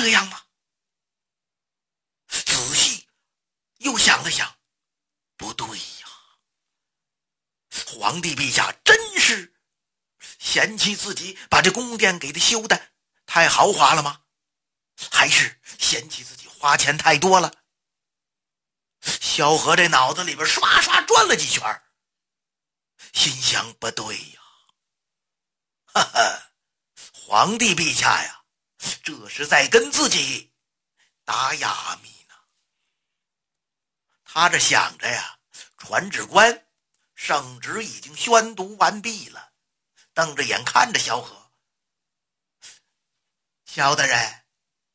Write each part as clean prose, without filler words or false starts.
这样吗？仔细又想了想，不对呀，皇帝陛下真是嫌弃自己把这宫殿给他修的太豪华了吗？还是嫌弃自己花钱太多了？萧何这脑子里边刷刷转了几圈，心想不对呀，哈哈，皇帝陛下呀，这是在跟自己打哑谜呢。他这想着呀，传旨官圣旨已经宣读完毕了，瞪着眼看着萧何。萧大人，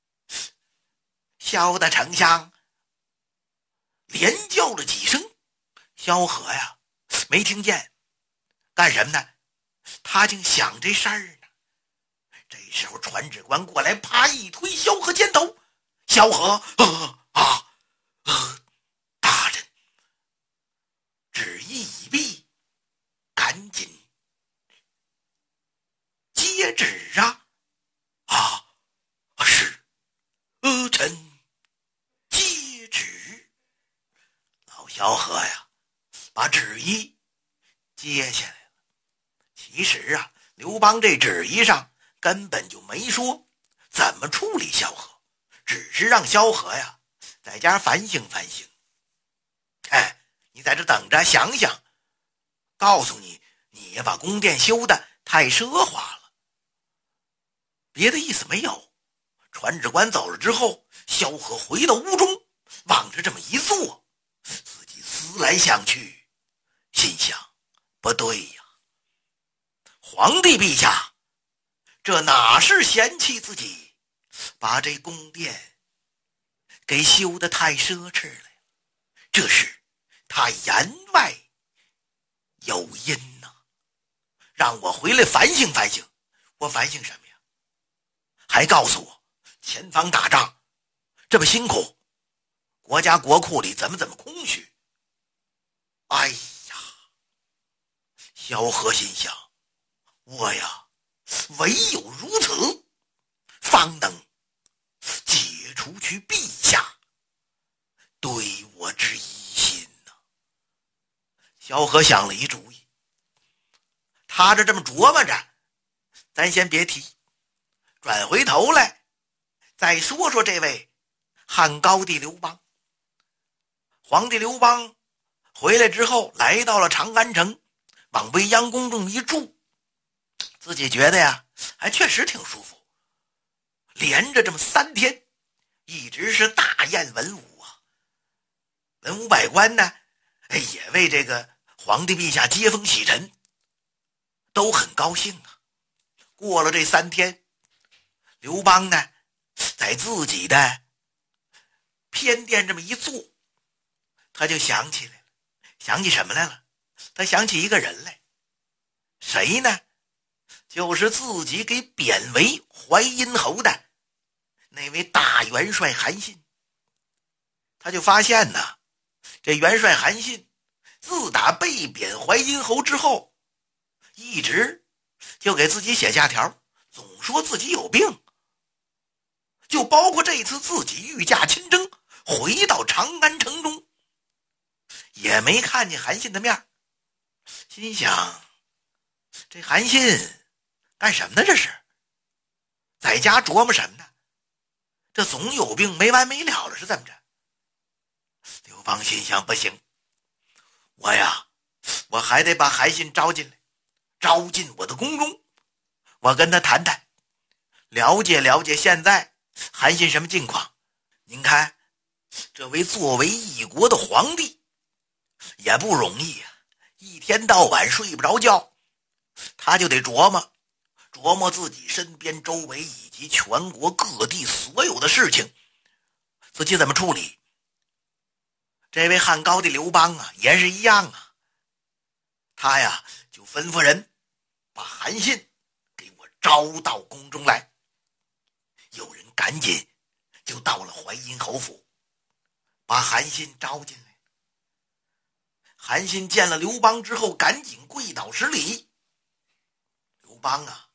萧大丞相，连叫了几声，萧何呀没听见，干什么呢？他竟想这事儿呢。这时候传旨官过来，啪一推萧何肩头，萧何大人，旨意已毕，赶紧接旨啊！是，臣接旨。老萧何呀，把旨意接下来了。其实啊，刘邦这旨意上根本就没说怎么处理萧何，只是让萧何呀在家反省反省。你在这等着想想，告诉你，你也把宫殿修的太奢华了。别的意思没有。传旨官走了之后，萧何回到屋中，往这么一坐，自己思来想去，心想不对呀，皇帝陛下这哪是嫌弃自己把这宫殿给修得太奢侈了呀，这是他言外有因呐。让我回来反省反省。我反省什么呀？还告诉我前方打仗这么辛苦，国家国库里怎么空虚。哎呀，萧何心想，我呀唯有如此，方能解除去陛下对我之疑心呐。萧何想了一主意，他这么琢磨着，咱先别提，转回头来再说说这位汉高帝刘邦。皇帝刘邦回来之后，来到了长安城，往未央宫中一住，自己觉得呀还确实挺舒服。连着这么3天，一直是大宴文武啊，文武百官呢也为这个皇帝陛下接风洗尘，都很高兴啊。过了这3天，刘邦呢在自己的偏殿这么一坐，他就想起来了。想起什么来了？他想起一个人来。谁呢？就是自己给贬为淮阴侯的那位大元帅韩信。他就发现呢，这元帅韩信自打被贬淮阴侯之后，一直就给自己写假条，总说自己有病。就包括这次自己御驾亲征回到长安城中，也没看见韩信的面。心想，这韩信干什么呢？这是在家琢磨什么呢？这总有病没完没了了，是怎么着？刘邦心想，不行，我还得把韩信招进来，招进我的宫中，我跟他谈谈，了解了解现在韩信什么境况。您看，这位作为一国的皇帝也不容易啊，一天到晚睡不着觉，他就得琢磨自己身边周围以及全国各地所有的事情，自己怎么处理。这位汉高帝刘邦啊也是一样啊，他呀就吩咐人把韩信给我招到宫中来。有人赶紧就到了淮阴侯府，把韩信招进来。韩信见了刘邦之后，赶紧跪倒施礼。刘邦啊